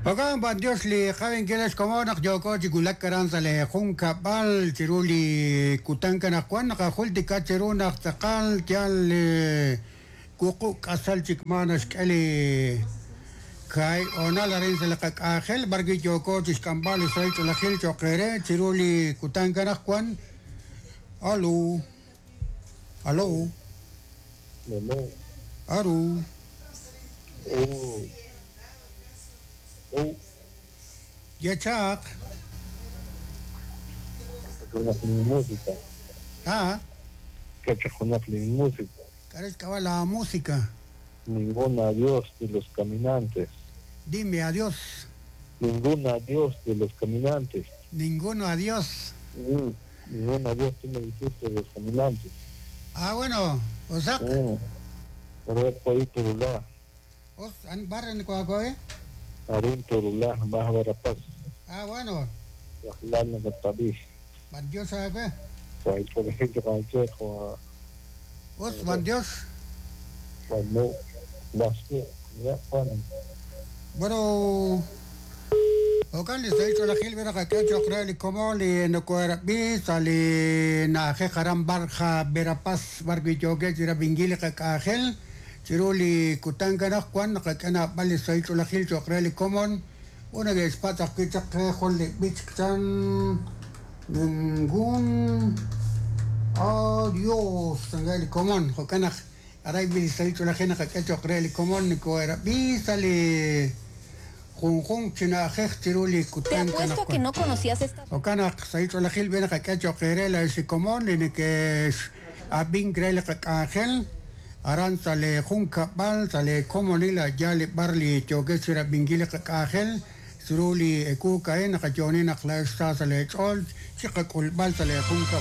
Okan bandios li kawin kilas komonak joko jigulak karan sale khunka bal tiruli kutanka na kwan ka khulti ka tiruna taqal tial kuku kasal chikmanas kali kai ona la rin sale ka akhel bargi joko tiskambal sai to la khil chokere tiruli kutanka na kwan alo alo Hello. aru Oh. Oh. yachak Cachajonat mi música. ha Cachajonat mi música. cares que la música Ningún adiós de los caminantes. dime adiós Ningún adiós de los caminantes. ninguno adiós. Ningún adiós tú me dijiste de los caminantes. Ah, bueno, o sea, Pero es por ahí Torulá. os an barren ko ako eh. Arin Torulá, vas a ver a paz. Ah, bueno, Lana de París. ban Dios sabe. Por ejemplo, con el checo, Os ban Dios. cuando las que ya ponen. Bueno, o kan le sai la khil bera ka chokra li komo li no ko bi sali na khe kharam barha bera pas barbi joge jira bingili ka khel chiruli kutanga na kwan ka kana bali sai la khil chokra li komon una de espata que chakre khol li bichtan ningún adiós tangali komon ko kana aray bi sai la khina ka chokra li komon ni ko bi sali Junjun china tiruli Te kutan apuesto que no conocías esta. o kana saito la gil bena ka choquerela ese común ni que abin grele ka angel aran sale junka bal sale como ni la yale barli choque sira bingile ka angel suruli eku kaen ka joni na class sale chol chika kul bal sale junka